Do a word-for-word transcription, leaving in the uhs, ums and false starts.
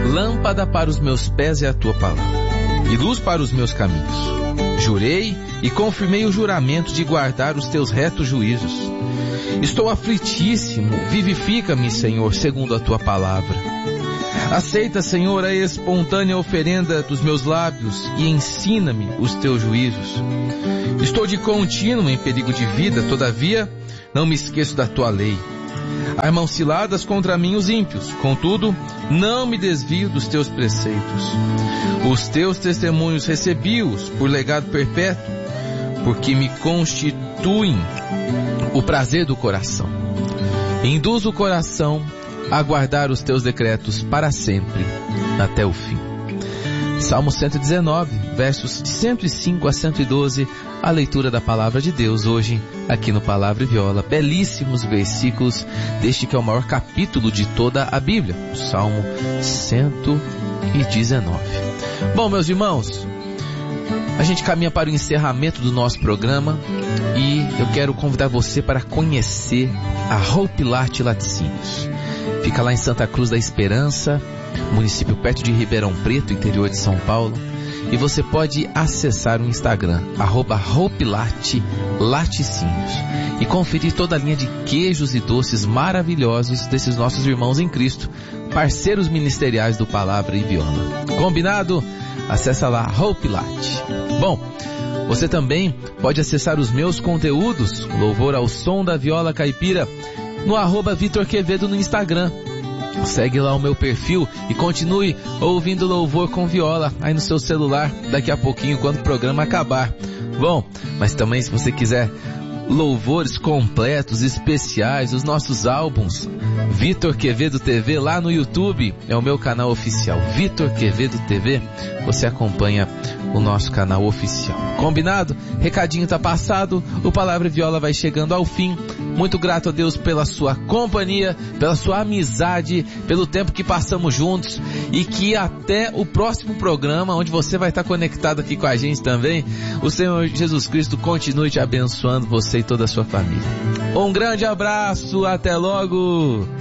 Lâmpada para os meus pés é a tua palavra, e luz para os meus caminhos. Jurei e confirmei o juramento de guardar os teus retos juízos. Estou aflitíssimo, vivifica-me, Senhor, segundo a tua palavra. Aceita, Senhor, a espontânea oferenda dos meus lábios e ensina-me os teus juízos. Estou de contínuo em perigo de vida, todavia não me esqueço da tua lei. Armam ciladas contra mim os ímpios, contudo, não me desvio dos teus preceitos. Os teus testemunhos recebi-os por legado perpétuo, porque me constituem o prazer do coração. Induz o coração a guardar os teus decretos para sempre, até o fim. Salmo cento e dezenove, versos de cento e cinco a cento e doze, a leitura da Palavra de Deus hoje, aqui no Palavra e Viola. Belíssimos versículos deste que é o maior capítulo de toda a Bíblia, o Salmo cento e dezenove. Bom, meus irmãos, a gente caminha para o encerramento do nosso programa e eu quero convidar você para conhecer a Hope Lart Laticínios. Fica lá em Santa Cruz da Esperança, município perto de Ribeirão Preto, interior de São Paulo. E você pode acessar o Instagram, arroba Hope Lart Laticínios, e conferir toda a linha de queijos e doces maravilhosos desses nossos irmãos em Cristo, parceiros ministeriais do Palavra e Viola. Combinado? Acessa lá, Hope Lart. Bom, você também pode acessar os meus conteúdos, Louvor ao Som da Viola Caipira, no arroba Vitor Quevedo no Instagram. Segue lá o meu perfil e continue ouvindo louvor com viola aí no seu celular daqui a pouquinho quando o programa acabar. Bom, mas também se você quiser louvores completos, especiais, os nossos álbuns, Vitor Quevedo T V lá no YouTube, é o meu canal oficial, Vitor Quevedo T V, você acompanha o nosso canal oficial. Combinado? Recadinho tá passado, o Palavra e Viola vai chegando ao fim. Muito grato a Deus pela sua companhia, pela sua amizade, pelo tempo que passamos juntos, e que até o próximo programa, onde você vai estar conectado aqui com a gente também, o Senhor Jesus Cristo continue te abençoando, você e toda a sua família. Um grande abraço, até logo!